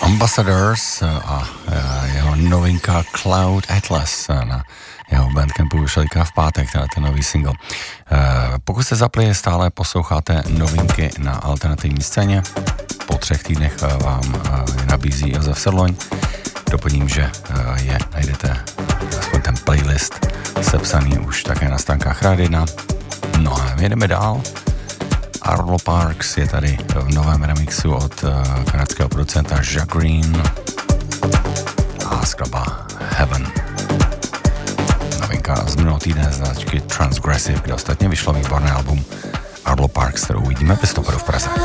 Ambassadors a jeho novinka Cloud Atlas na jeho Bandcampu vyšel v pátek, ten nový single. Pokud jste zapli, stále posloucháte novinky na alternativní scéně. Po 3 týdnech vám je nabízí Josef Sedloň. Doplním, že je najdete aspoň ten playlist sepsaný už také na stránkách Rádia 1. No a jedeme dál. Arlo Parks je tady v novém remixu od kanadského producenta Jack Green a skladba Heaven. Novinka z minulého týdne značky Transgressive, kde ostatně vyšlo výborné album Arlo Parks, kterou uvidíme v listopadu v Praze.